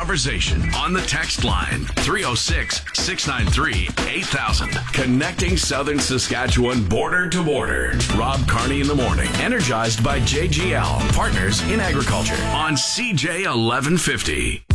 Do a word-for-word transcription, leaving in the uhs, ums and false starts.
conversation on the text line three oh six, six nine three, eight thousand. Connecting Southern Saskatchewan border to border. Rob Carney in the morning. Energized by J G L, partners in agriculture on C J eleven fifty.